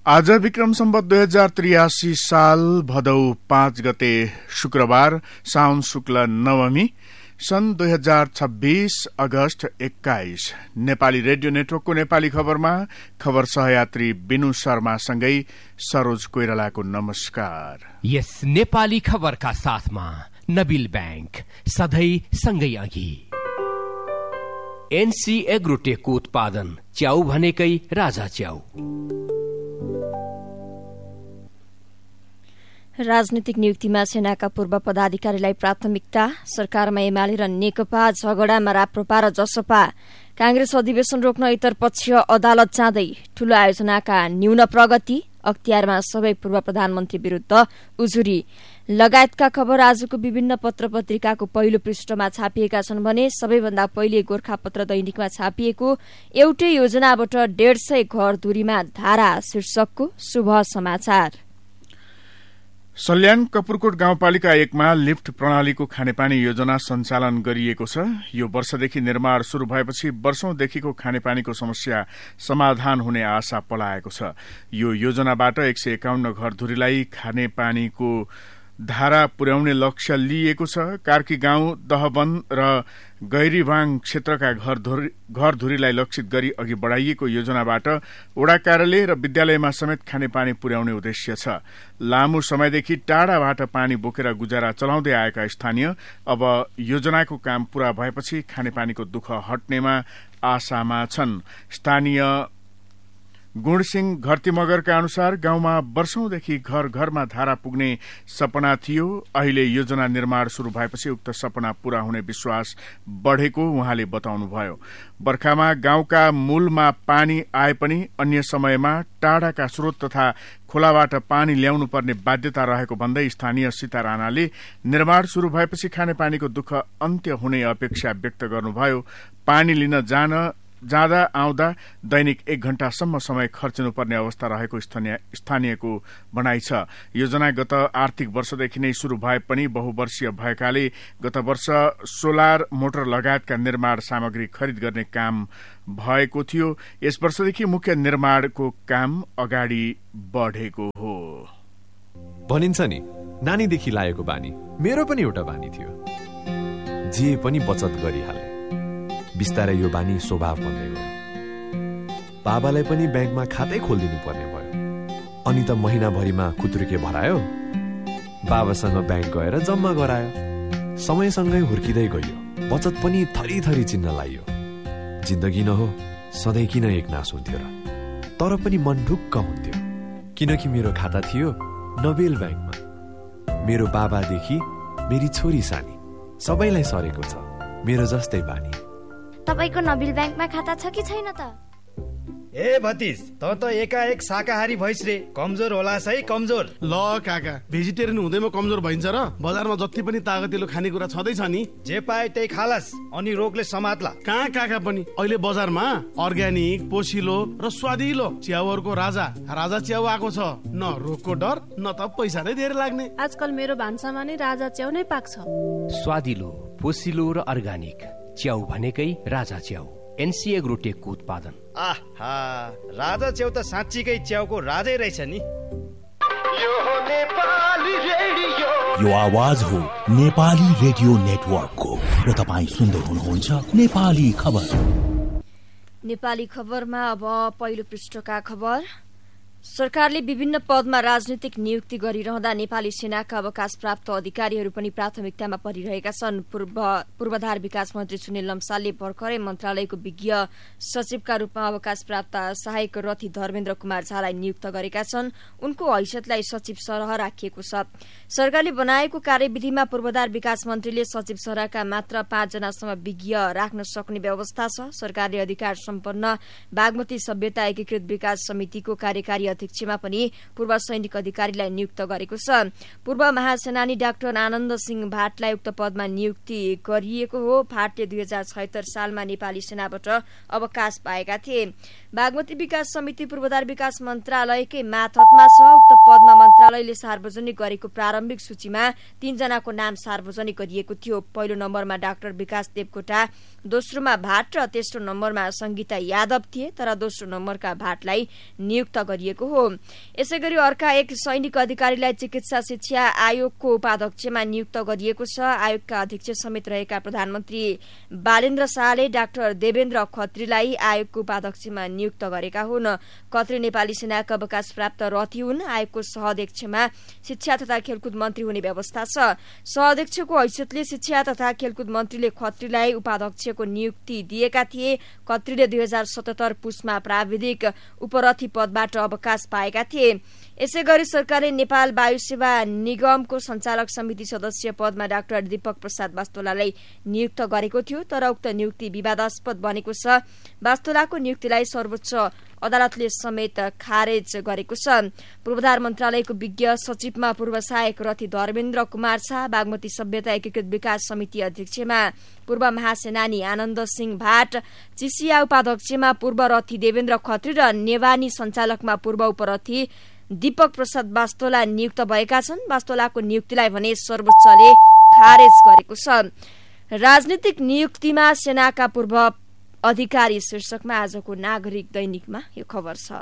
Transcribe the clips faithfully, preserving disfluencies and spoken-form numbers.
आज विक्रम सम्वत दुई हजार त्रियासी साल भदौ पाँच गते शुक्रबार साउन शुक्ल नवमी सन् दुई हजार छब्बीस अगस्त एक्काइस नेपाली रेडियो नेटवर्कको नेपाली खबरमा खबर सहयात्री बिनु शर्मासँगै सरोज कोइरालाको नमस्कार। यस नेपाली खबरका साथमा नबिल बैंक सधैँ सँगै अघि। एनसी एग्रोटेकको उत्पादन च्याउ भनेकै राजा च्याउ। राजनीतिक नियुक्तिमा सेनाका पूर्व पदाधिकारीलाई प्राथमिकता। सरकारमा एमाले र नेकपा, झगडामा राप्रपा र जसपा। कांग्रेस अधिवेशन रोक्न इतरपक्ष अदालत जाँदै। ठूलो आयोजनाका न्यून प्रगति। अख्तियारमा सबै पूर्व प्रधानमन्त्री विरूद्ध उजुरी लगायतका खबर आजको विभिन्न पत्र पत्रिकाको पहिलो पृष्ठमा छापिएका छन् भने सबैभन्दा पहिले गोरखापत्र दैनिकमा छापिएको एउटै योजनाबाट डेढ सय घर दूरीमा धारा शीर्षकको शुभ समाचार। सल्यान कपुरकोट गाउँपालिका एकमा लिफ्ट प्रणालीको खानेपानी योजना सञ्चालन गरिएको छ। यो वर्षदेखि निर्माण शुरू भएपछि वर्षौंदेखिको खानेपानीको समस्या समाधान हुने आशा पलाएको छ। यो योजनाबाट एक सय एकाउन्न घरधुरीलाई खानेपानीको धारा पुर्याउने लक्ष्य लिएको छ। कार्की गाउँ, दहवन र गैरीबाङ क्षेत्रका घरधुरीलाई लक्षित गरी अघि बढ़ाइएको योजनाबाट वडा कार्यालय र विद्यालयमा समेत खानेपानी पुर्याउने उद्देश्य छ। लामो समयदेखि टाढाबाट पानी बोकेर गुजारा चलाउँदै आएका स्थानीय अब योजनाको काम पूरा भएपछि खानेपानीको दुःख हट्नेमा आशामा छन्। स्थानीय गुणसिंह घरती मगरका अनुसार गाउँमा वर्षौंदेखि घर घरमा धारा पुग्ने सपना थियो। अहिले योजना निर्माण शुरू भएपछि उक्त सपना पूरा हुने विश्वास बढ़ेको उहाँले बताउनुभयो। बर्खामा गाउँका मूलमा पानी आए पनि अन्य समयमा टाढाका स्रोत तथा खोलाबाट पानी ल्याउनु पर्ने बाध्यता रहेको भन्दै स्थानीय सीता राणाले निर्माण शुरू भएपछि खानेपानीको दुःख अन्त्य हुने अपेक्षा व्यक्त गर्नुभयो। पानी लिन जान जाँदा आउँदा दैनिक एक घण्टासम्म समय खर्चिनुपर्ने अवस्था रहेको स्थानीयको भनाइ छ। योजना गत आर्थिक वर्षदेखि नै शुरू भए पनि बहुवर्षीय भएकाले गत वर्ष सोलर मोटर लगायतका निर्माण सामग्री खरिद गर्ने काम भएको थियो। यस वर्षदेखि मुख्य निर्माणको काम अगाडि बढ़ेको हो। भनिन्छ नि, नानीदेखि लागेको बानी मेरो पनि एउटा बानी थियो। जे पनि बचत गरिहाले। बिस्तारै यो बानी स्वभाव बन्दै गयो। बाबालाई पनि ब्याङ्कमा खातै खोलिदिनु पर्ने भयो। अनि त महिनाभरिमा खुत्रुके भरायो। बाबासँग ब्याङ्क गएर जम्मा गरायो। समयसँगै हुर्किँदै गयो। बचत पनि थरी थरी चिन्न लागियो। जिन्दगी न हो, सधैँ किन एक नास हुन्थ्यो र? तर पनि मन ढुक्क हुन्थ्यो, किनकि मेरो खाता थियो नबेल ब्याङ्कमा। मेरो बाबादेखि मेरी छोरी सानी सबैलाई सरेको छ मेरो जस्तै बानी। तपाईको नबिल ब्याङ्कमा खाता छ कि छैन त? ए भतिज, त त एकाएक शाकाहारी भइस रे। कमजोर होला है, कमजोर। ल काका, भेजिटेरियन हुँदैमा कमजोर भइन्छ र? बजारमा जति पनि तागतिलो खानेकुरा छँदैछ नि, जे पाए त्यही खालास, अनि रोगले समात्ला। कहाँ काका पनि अहिले बजारमा अर्ग्यानिक, पोसिलो र स्वादिलो च्याउहरूको राजा राजा च्याउ आएको छ। न रोगको डर, न त पैसा नै धेरै लाग्ने। आजकल मेरो भान्सामा नै राजा च्याउ नै पाक्छ। स्वादिलो, पोसिलो र अर्ग्यानिक च्याउ भनेकै राजा च्याउ। एनसी एग्रोटेकको उत्पादन। आहा, राजा च्याउ त साँच्चीकै च्याउको राजै रहेछ नि। यो आवाज हो नेपाली रेडियो नेटवर्कको र तपाईँ सुन्दै हुनुहुन्छ नेपाली खबर। नेपाली खबरमा अब पहिलो पृष्ठका खबर। सरकारले विभिन्न पदमा राजनीतिक नियुक्ति गरिरहँदा नेपाली सेनाका अवकाश प्राप्त अधिकारीहरू पनि प्राथमिकतामा परिरहेका छन्। पूर्व पूर्वाधार विकास मन्त्री सुनिल लम्सालले भर्खरै मन्त्रालयको विज्ञ सचिवका रूपमा अवकाश प्राप्त सहायक रथी धर्मेन्द्र कुमार झालाई नियुक्त गरेका छन्। उनको हैसियतलाई सचिव सरह राखिएको छ। सरकारले बनाएको कार्यविधिमा पूर्वाधार विकास मन्त्रीले सचिव सरहका मात्र पाँचजनासम्म विज्ञ राख्न सक्ने व्यवस्था छ। सरकारले अधिकार सम्पन्न बागमती सभ्यता एकीकृत विकास समितिको कार्यकारी अध्यक्षमा पनि पूर्व सैनिक अधिकारीलाई नियुक्त गरेको छ। पूर्व महासेनानी डाक्टर आनन्द सिंह भाटलाई उक्त पदमा नियुक्ति गरिएको हो। भाटले दुई हजार छयत्तर सालमा नेपाली सेनाबाट अवकाश पाएका थिए। बागमती विकास समिति पूर्वाधार विकास मन्त्रालयकै मातहतमा छ। उक्त पदमा मन्त्रालयले सार्वजनिक गरेको प्रारम्भिक सूचीमा तीनजनाको नाम सार्वजनिक गरिएको थियो। पहिलो नम्बरमा डाक्टर विकास देवकोटा, दोस्रोमा भाट र तेस्रो नम्बरमा संगीता यादव थिए, तर दोस्रो नम्बरका भाटलाई नियुक्त गरिएको हो। यसै गरी अर्का एक सैनिक अधिकारीलाई चिकित्सा शिक्षा आयोगको उपाध्यक्षमा नियुक्त गरिएको छ। आयोगका अध्यक्ष समेत रहेका प्रधानमन्त्री बालेन्द्र शाहले डाक्टर देवेन्द्र खत्रीलाई आयोगको उपाध्यक्षमा नियुक्त गरेका हुन्। खत्री नेपाली सेनाका अवकाश प्राप्त रथी हुन्। आयोगको सहअध्यक्षमा शिक्षा तथा खेलकुद मन्त्री हुने व्यवस्था छ। सहअध्यक्षको हैसियतले शिक्षा तथा खेलकुद मन्त्रीले खत्रीलाई उपाध्यक्षको नियुक्ति दिएका थिए। खत्रीले दुई हजार सतहत्तर पुसमा प्राविधिक उपरथी पदबाट अवकाश पाएका थिए। यसै गरी सरकारले नेपाल वायु सेवा निगमको सञ्चालक समिति सदस्य पदमा डाक्टर दीपक प्रसाद वास्तोलालाई नियुक्त गरेको थियो, तर उक्त नियुक्ति विवादास्पद बनेको छ। वास्तोलाको नियुक्तिलाई सर्वोच्च अदालतले समेत खारेज गरेको छ। पूर्वाधार मन्त्रालयको विज्ञ सचिवमा पूर्व सहायक रथी धर्मेन्द्र कुमार शाह, बागमती सभ्यता एकीकृत विकास समिति अध्यक्षमा पूर्व महासेनानी आनन्द सिंह भाट, चिसिया उपाध्यक्षमा पूर्व रथी देवेन्द्र खत्री र नेवानी सञ्चालकमा पूर्व उपरथी दीपक प्रसाद वास्तोला नियुक्त भएका छन्। वास्तोलाको नियुक्तिलाई भने सर्वोच्चले खारेज गरेको छ। राजनीतिक नियुक्तिमा सेनाका पूर्व अधिकारी शीर्षकमा आजको नागरिक दैनिकमा यो खबर छ।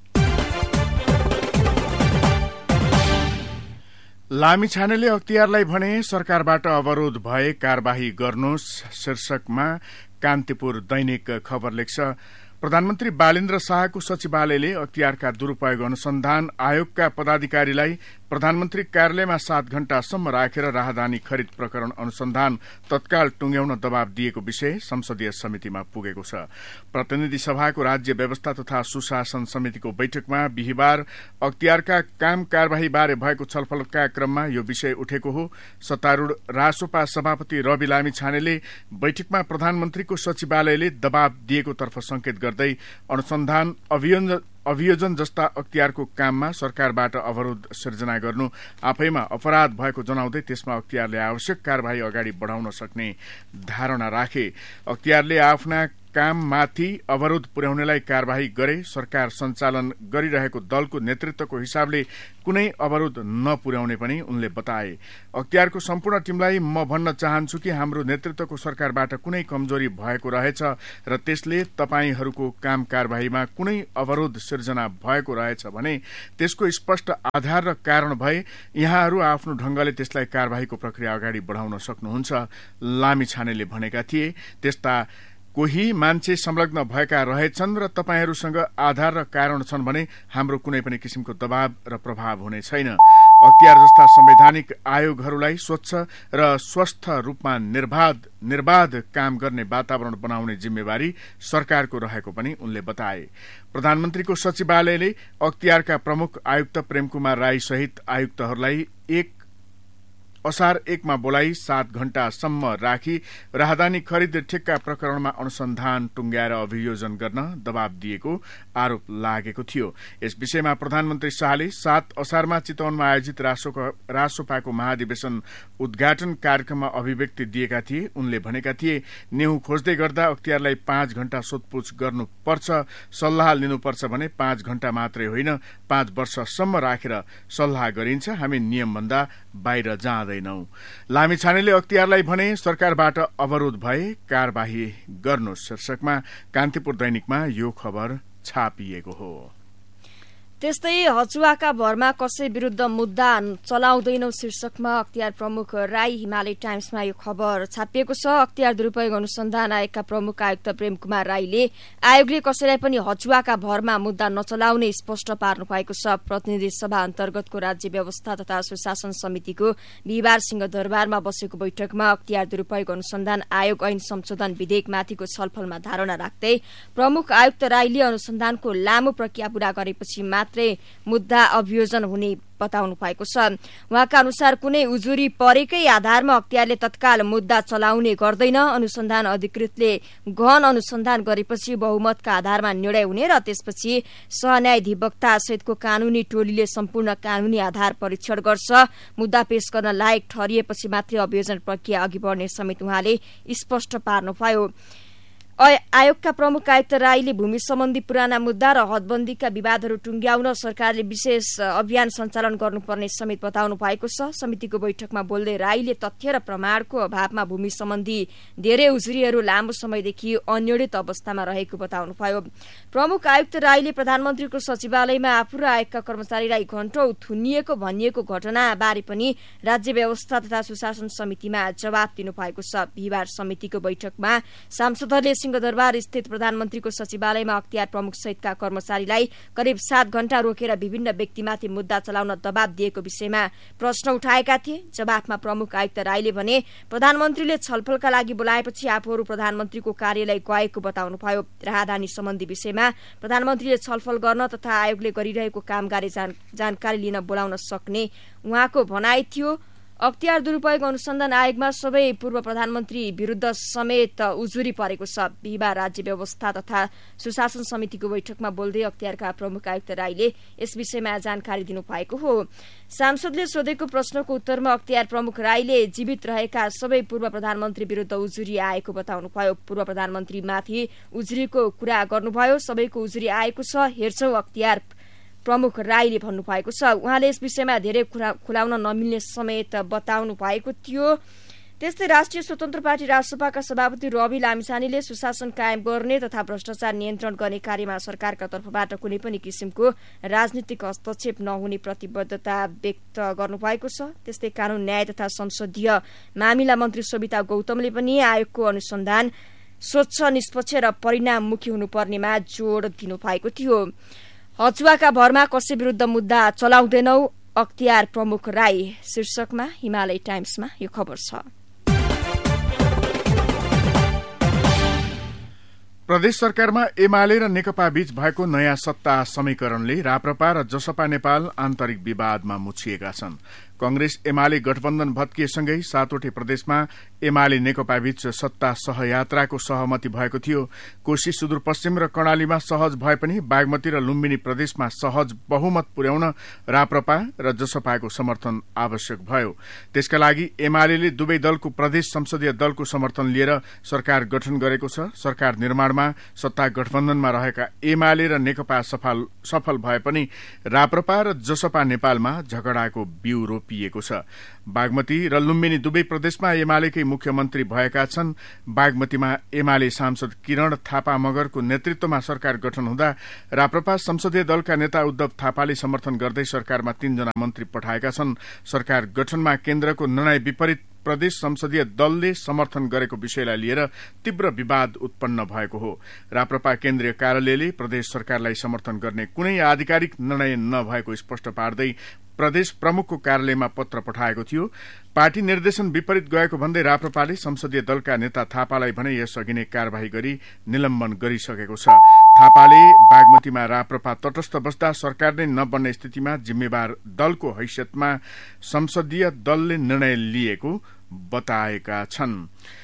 लामिछानेले अख्तियारलाई भने सरकारबाट अवरोध भए कार्यवाही गर्नुहोस् शीर्षकमा कान्तिपुर दैनिक खबर लेख्छ। प्रधानमन्त्री बालेन्द्र शाहको सचिवालयले अख्तियारका दुरूपयोग अनुसन्धान आयोगका पदाधिकारीलाई प्रधानमन्त्री कार्यालयमा सात घण्टासम्म राखेर राहदानी खरिद प्रकरण अनुसन्धान तत्काल टुंग्याउन दबाव दिएको विषय संसदीय समितिमा पुगेको छ। प्रतिनिधि सभाको राज्य व्यवस्था तथा सुशासन समितिको बैठकमा बिहिबार अख्तियारका काम कार्यवाहीबारे भएको छलफलका क्रममा यो विषय उठेको हो। सत्तारूढ़ रासोपा सभापति रवि लामिछानेले बैठकमा प्रधानमन्त्रीको सचिवालयले दबाव दिएको तर्फ संकेत गर्दै अनुसन्धान अभियोजन अभियोजन जस्ता अख्तियारको काममा सरकारबाट अवरोध सिर्जना गर्नु आफैमा अपराध भएको जनाउँदै त्यसमा अख्तियारले आवश्यक कार्यवाही अगाडि बढ़ाउन सक्ने धारणा राखे। अख्तियारले आफ्ना काममाथि अवरोध पुर्याउनेलाई कार्यवाही गरे। सरकार सञ्चालन गरिरहेको दलको नेतृत्वको हिसाबले कुनै अवरोध नपुर्याउने पनि उनले बताए। अख्तियारको सम्पूर्ण टिमलाई म भन्न चाहन्छु कि हाम्रो नेतृत्वको सरकारबाट कुनै कमजोरी भएको रहेछ र त्यसले तपाईहरूको काम कार्यवाहीमा कुनै अवरोध सिर्जना भएको रहेछ भने त्यसको स्पष्ट आधार र कारण भए यहाँहरू आफ्नो ढंगले त्यसलाई कार्यवाहीको प्रक्रिया अगाडि बढ़ाउन सक्नुहुन्छ लामिछानेले भनेका थिए। त्यस्ता कोही मान्छे संलग्न भएका रहेछन् र तपाईहरूसँग आधार र कारण छन् भने हाम्रो कुनै पनि किसिमको दबाव र प्रभाव हुने छैन। अख्तियार जस्ता संवैधानिक आयोगहरूलाई स्वच्छ र स्वस्थ रूपमा निर्बाध निर्बाध काम गर्ने वातावरण बनाउने जिम्मेवारी सरकारको रहेको पनि उनले बताए। प्रधानमन्त्रीको सचिवालयले अख्तियारका प्रमुख आयुक्त प्रेमकुमार राई सहित आयुक्तहरूलाई एक असार एकमा बोलाई सात घण्टासम्म राखी राहदानी खरिद ठेक्का प्रकरणमा अनुसन्धान टुंग्याएर अभियोजन गर्न दबाव दिएको आरोप लागेको थियो। यस विषयमा प्रधानमन्त्री शाहले सात असारमा चितवनमा आयोजित रासोपाको महाधिवेशन उद्घाटन कार्यक्रममा अभिव्यक्ति दिएका थिए। उनले भनेका थिए, नेहु खोज्दै गर्दा अख्तियारलाई पाँच घण्टा सोधपूछ गर्नुपर्छ, सल्लाह लिनुपर्छ भने पाँच घण्टा मात्रै होइन पाँच वर्षसम्म राखेर सल्लाह गरिन्छ। हामी नियमभन्दा बाहिर जाँदै लामिछानेले अख्तियारलाई भने सरकारबाट अवरोध भए कार्यवाही गर्नु शीर्षकमा कान्तिपुर दैनिकमा यो खबर छापिएको हो। त्यस्तै हचुवाका भरमा कसै विरूद्ध मुद्दा चलाउँदैनौ शीर्षकमा अख्तियार प्रमुख राई हिमालय टाइम्समा यो खबर छापिएको छ। अख्तियार दुरूपयोग अनुसन्धान आयोगका प्रमुख आयुक्त प्रेम कुमार राईले आयोगले कसैलाई पनि हचुवाका भरमा मुद्दा नचलाउने स्पष्ट पार्नु भएको छ। प्रतिनिधि सभा अन्तर्गतको राज्य व्यवस्था तथा सुशासन समितिको बिहिबार सिंहदरबारमा बसेको बैठकमा अख्तियार दुरूपयोग अनुसन्धान आयोग ऐन संशोधन विधेयकमाथिको छलफलमा धारणा राख्दै प्रमुख आयुक्त राईले अनुसन्धानको लामो प्रक्रिया पूरा गरेपछि मात्रै मुद्दा अभियोजन हुने बताउनु भएको छ। उहाँका अनुसार कुनै उजुरी परेकै आधारमा अख्तियारले तत्काल मुद्दा चलाउने गर्दैन। अनुसन्धान अधिकृतले गहन अनुसन्धान गरेपछि बहुमतका आधारमा निर्णय हुने र त्यसपछि सहन्यायाधिवक्ता सहितको कानूनी टोलीले सम्पूर्ण कानूनी आधार परीक्षण गर्छ। मुद्दा पेश गर्न लायक ठहरिएपछि मात्रै अभियोजन प्रक्रिया अघि बढ्ने समेत उहाँले स्पष्ट पार्नुभयो। आयोगका प्रमुख आयुक्त राईले भूमि सम्बन्धी पुराना मुद्दा र हदबन्दीका विवादहरू टुङ्ग्याउन सरकारले विशेष अभियान सञ्चालन गर्नुपर्ने समेत बताउनु भएको छ। समितिको बैठकमा बोल्दै राईले तथ्य र प्रमाणको अभावमा भूमि सम्बन्धी धेरै उजुरीहरू लामो समयदेखि अनिर्णित अवस्थामा रहेको बताउनुभयो। प्रमुख आयुक्त राईले प्रधानमन्त्रीको सचिवालयमा आफू र आयोगका कर्मचारीलाई घण्टौं थुनिएको भनिएको घटनाबारे पनि राज्य व्यवस्था तथा सुशासन समितिमा जवाब दिनुभएको छ। बिहिबार समितिको बैठकमा सांसदहरूले सिंहदरबार स्थित प्रधानमन्त्रीको सचिवालयमा अख्तियार प्रमुख सहितका कर्मचारीलाई करिब सात घण्टा रोकेर विभिन्न व्यक्तिमाथि मुद्दा चलाउन दबाव दिएको विषयमा प्रश्न उठाएका थिए। जवाफमा प्रमुख आयुक्त राईले भने प्रधानमन्त्रीले छलफलका लागि बोलाएपछि आफूहरू प्रधानमन्त्रीको कार्यालय गएको बताउनुभयो। राहदानी सम्बन्धी विषयमा प्रधानमन्त्रीले छलफल गर्न तथा आयोगले गरिरहेको कामबारे जानकारी लिन बोलाउन सक्ने उहाँको भनाइ थियो। अख्तियार दुरूपयोग अनुसन्धान आयोगमा सबै पूर्व प्रधानमन्त्री विरूद्ध समेत उजुरी परेको छ। बिहिबार राज्य व्यवस्था तथा सुशासन समितिको बैठकमा बोल्दै अख्तियारका प्रमुख आयुक्त राईले यस विषयमा जानकारी दिनुभएको हो। सांसदले सोधेको प्रश्नको उत्तरमा अख्तियार प्रमुख राईले जीवित रहेका सबै पूर्व प्रधानमन्त्री विरूद्ध उजुरी आएको बताउनुभयो। पूर्व प्रधानमन्त्रीमाथि उजुरीको कुरा गर्नुभयो। सबैको उजुरी आएको छ हेर्छौं अख्तियार प्रमुख राईले भन्नुभएको छ। उहाँले यस विषयमा धेरै खुलाउन नमिल्ने समेत बताउनु भएको थियो। त्यस्तै राष्ट्रिय स्वतन्त्र पार्टी राजसभाका सभापति रवि लामिछानेले सुशासन कायम गर्ने तथा भ्रष्टाचार नियन्त्रण गर्ने कार्यमा सरकारका तर्फबाट कुनै पनि किसिमको राजनीतिक हस्तक्षेप नहुने प्रतिबद्धता व्यक्त गर्नुभएको छ। त्यस्तै कानून न्याय तथा संसदीय मामिला मन्त्री सोभिता गौतमले पनि आयोगको अनुसन्धान स्वच्छ निष्पक्ष र परिणाममुखी हुनुपर्नेमा जोड़ दिनुभएको थियो। हचुवाका भरमा कसै विरूद्ध मुद्दा चलाउँदैनौ अख्तियार प्रमुख राई शीर्षकमा हिमालय टाइम्समा यो खबर छ। प्रदेश सरकारमा एमाले र नेकपा बीच भएको नयाँ सत्ता समीकरणले राप्रपा र जसपा नेपाल आन्तरिक विवादमा मुछिएका छन्। कंग्रेस एमाले गठबन्धन भत्किएसँगै सातवटै प्रदेशमा एमाले नेकपा बीच सत्ता सहयात्राको सहमति भएको थियो। कोशी सुदूरपश्चिम र कर्णालीमा सहज भए पनि बागमती र लुम्बिनी प्रदेशमा सहज बहुमत पुर्याउन राप्रपा र जसपाको समर्थन आवश्यक भयो। त्यसका लागि एमाले दुवै दलको प्रदेश संसदीय दलको समर्थन लिएर सरकार गठन गरेको छ। सरकार निर्माणमा सत्ता गठबन्धनमा रहेका एमाले र नेकपा सफल सफल भए पनि राप्रपा र जसपा नेपालमा झगडाको बिउ रोपिएको छ। बागमती र लुम्बिनी दुवै प्रदेशमा एमालेकै मुख्यमन्त्री भएका छन्। बागमतीमा एमाले सांसद किरण थापा मगरको नेतृत्वमा सरकार गठन हुँदा राप्रपा संसदीय दलका नेता उद्धव थापाले समर्थन गर्दै सरकारमा तीनजना मन्त्री पठाएका छन्। सरकार गठनमा केन्द्रको निर्णय विपरीत प्रदेश संसदीय दलले समर्थन गरेको विषयलाई लिएर तीव्र विवाद उत्पन्न भएको हो। राप्रपा केन्द्रीय कार्यालयले प्रदेश सरकारलाई समर्थन गर्ने कुनै आधिकारिक निर्णय नभएको स्पष्ट पार्दै प्रदेश प्रमुखको कार्यालयमा पत्र पठाएको थियो। पार्टी निर्देशन विपरीत गएको भन्दै राप्रपाले संसदीय दलका नेता थापालाई भने यसअघि नै कार्यवाही गरी निलम्बन गरिसकेको छ। थापाले बागमतीमा राप्रपा तटस्थ बस्दा सरकार नै नबन्ने स्थितिमा जिम्मेवार दलको हैसियतमा संसदीय दलले निर्णय लिएको बताएका छन्।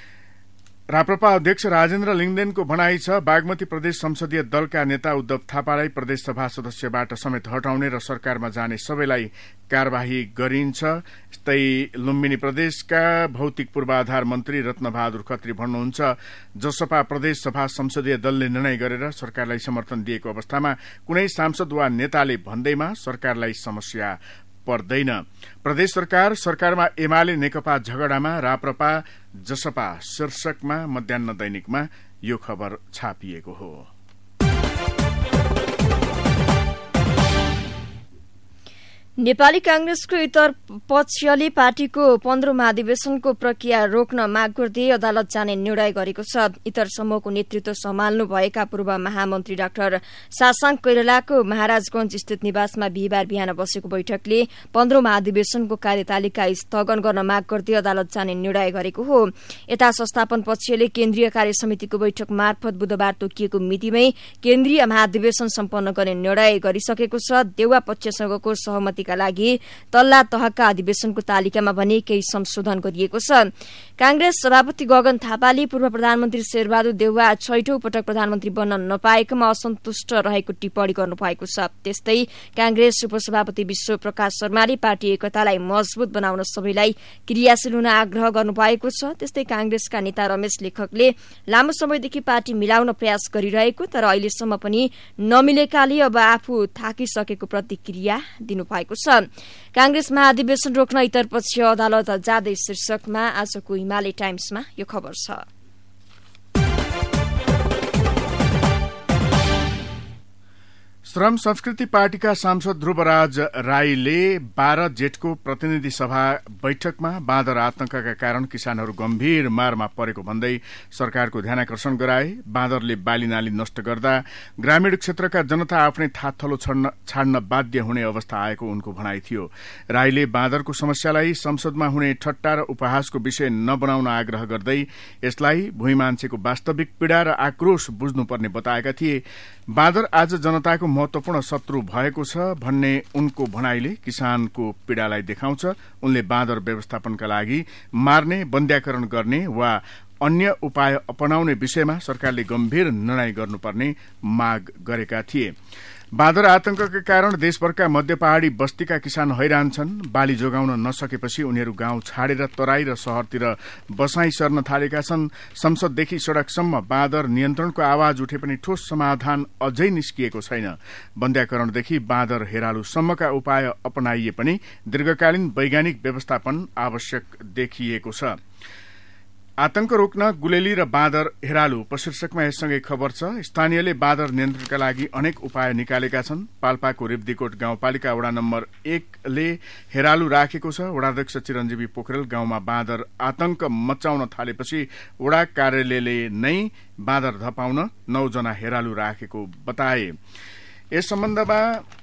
राप्रपा अध्यक्ष राजेन्द्र लिङदेनको भनाई छ, बागमती प्रदेश संसदीय दलका नेता उद्धव थापालाई प्रदेशसभा सदस्यबाट समेत हटाउने र सरकारमा जाने सबैलाई कार्यवाही गरिन्छ। यस्तै लुम्बिनी प्रदेशका भौतिक पूर्वाधार मन्त्री रत्नबहादुर खत्री भन्नुहुन्छ, जसपा प्रदेश सभा संसदीय दलले निर्णय गरेर सरकारलाई समर्थन दिएको अवस्थामा कुनै सांसद वा नेताले भन्दैमा सरकारलाई समस्या पर्दैन। प्रदेश सरकार सरकारमा एमाले नेकपा झगडामा राप्रपा जसपा शीर्षकमा मध्याह्न दैनिकमा यो खबर छापिएको हो। नेपाली कांग्रेसको इतर पक्षले पार्टीको पन्ध्रौं महाधिवेशनको प्रक्रिया रोक्न माग गर्दै अदालत जाने निर्णय गरेको छ। इतर समूहको नेतृत्व सम्हाल्नु भएका पूर्व महामन्त्री डाक्टर सासाङ कोइरालाको महाराजगंज स्थित निवासमा बिहिबार बिहान बसेको बैठकले पन्ध्रौं महाधिवेशनको कार्यतालिका स्थगन गर्न माग गर्दै अदालत जाने निर्णय गरेको हो। यता संस्थापन पक्षले केन्द्रीय कार्य समितिको बैठक मार्फत बुधबार तोकिएको मितिमै केन्द्रीय महाधिवेशन सम्पन्न गर्ने निर्णय गरिसकेको छ। देउवा पक्षसँगको सहमति कार्यका लागि तल्ला तहका अधिवेशनको तालिकामा भने केही संशोधन गरिएको छ। कांग्रेस सभापति गगन थापाले पूर्व प्रधानमन्त्री शेरबहादुर देउवा छैठौं पटक प्रधानमन्त्री बन्न नपाएकोमा असन्तुष्ट रहेको टिप्पणी गर्नुभएको छ। त्यस्तै कांग्रेस उपसभापति विश्व प्रकाश शर्माले पार्टी एकतालाई मजबूत बनाउन सबैलाई क्रियाशील हुन आग्रह गर्नुभएको छ। त्यस्तै कांग्रेसका नेता रमेश लेखकले लामो समयदेखि पार्टी मिलाउन प्रयास गरिरहेको तर अहिलेसम्म पनि नमिलेकाले अब आफू थाकिसकेको प्रतिक्रिया दिनुभएको छ। कांग्रेस महाधिवेशन रोक्न इतरपक्ष अदालत जाँदै शीर्षकमा आजको हिमालय टाइम्समा यो खबर छ। श्रम संस्कृति पार्टीका सांसद ध्रुवराज राईले बाह्र जेठको प्रतिनिधि सभा बैठकमा बाँदर आतंकका कारण किसानहरू गम्भीर मारमा परेको भन्दै सरकारको ध्यानाकर्षण गराए। बाँदरले बाली नाली नष्ट गर्दा ग्रामीण क्षेत्रका जनता आफ्नै थाथलो छाड्न बाध्य हुने अवस्था आएको उनको भनाइ थियो। राईले बाँदरको समस्यालाई संसदमा हुने ठट्टा र उपहासको विषय नबनाउन आग्रह गर्दै यसलाई भूमि मान्छेको वास्तविक पीड़ा र आक्रोश बुझ्नुपर्ने बताएका थिए। बाँदर आज जनताको महत्वपूर्ण शत्रु भएको छ भन्ने उनको भनाइले किसानको पीड़ालाई देखाउँछ। उनले बाँदर व्यवस्थापनका लागि मार्ने, बन्द्याकरण गर्ने वा अन्य उपाय अपनाउने विषयमा सरकारले गम्भीर निर्णय गर्नुपर्ने माग गरेका थिए। बाँदर आतंकका कारण देशभरका मध्य पहाड़ी बस्तीका किसान हैरान छन्। बाली जोगाउन नसकेपछि उनीहरू गाउँ छाडेर तराई र शहरतिर बसाई सर्न थालेका छन्। संसददेखि सड़कसम्म बाँदर नियन्त्रणको आवाज उठे पनि ठोस समाधान अझै निस्किएको छैन। बन्द्याकरणदेखि बाँदर हेरालुसम्मका उपाय अपनाइए पनि दीर्घकालीन वैज्ञानिक व्यवस्थापन आवश्यक देखिएको छ। आतंक रोक्न गुलेली र बाँदर हेरालु उपशीर्षकमा यससँगै खबर छ। स्थानीयले बाँदर नियन्त्रणका लागि अनेक उपाय निकालेका छन्। पाल्पाको रिब्दीकोट गाउँपालिका वडा नम्बर एकले हेरालु राखेको छ। वडाध्यक्ष चिरञ्जीवी पोखरेल गाउँमा बाँदर आतंक मचाउन थालेपछि वडा कार्यालयले नै बाँदर धपाउन नौजना हेरालु राखेको बताए। यस सम्बन्धमा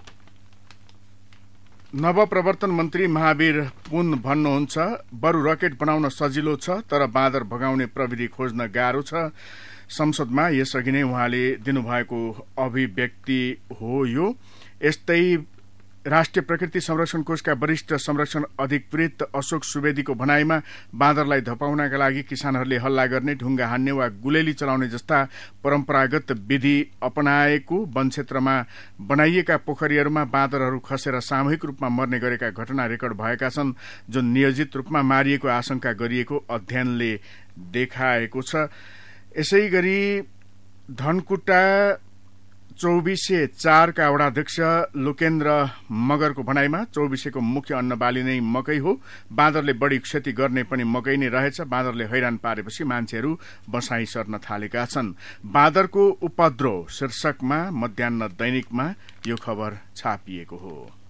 नवप्रवर्तन मन्त्री महावीर पुन भन्नुहुन्छ, बरु रकेट बनाउन सजिलो छ तर बाँदर भगाउने प्रविधि खोज्न गाह्रो छ। संसदमा यसअघि नै उहाँले दिनुभएको अभिव्यक्ति हो यो। यस्तै राष्ट्रिय प्रकृति संरक्षण कोषका वरिष्ठ संरक्षण अधिकृत अशोक सुवेदीको भनाइमा बाँदरलाई धपाउनका लागि किसानहरूले हल्ला गर्ने, ढुङ्गा हान्ने वा गुलेली चलाउने जस्ता परम्परागत विधि अपनाएको वन क्षेत्रमा बनाइएका पोखरीहरूमा बाँदरहरू खसेर सामूहिक रूपमा मर्ने गरेका घटना रेकर्ड भएका छन्, जुन नियोजित रूपमा मारिएको आशंका गरिएको अध्ययनले देखाएको छ। यसै गरी धनकुटा चौबिसे चारका वडाध्यक्ष लोकेन्द्र मगरको भनाइमा चौबिसेको मुख्य अन्न बाली नै मकै हो। बाँदरले बढ़ी क्षति गर्ने पनि मकै नै रहेछ। बाँदरले हैरान पारेपछि मान्छेहरू बसाई सर्न थालेका छन्। बाँदरको उपद्रव शीर्षकमा मध्याह्न दैनिकमा यो खबर छापिएको हो।